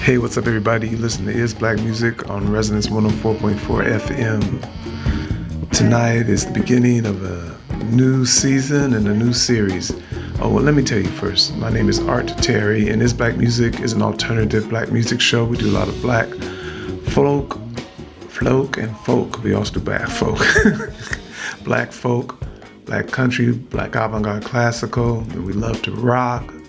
Hey, what's up, everybody? You listen to Is Black Music on Resonance 104.4 FM. Tonight is the beginning of a new season and a new series. Oh, well, let me tell you first. My name is Art Terry, and Is Black Music is an alternative black music show. We do a lot of black folk, and folk. We also do black folk. Black folk, black country, black avant-garde classical. And we love to rock,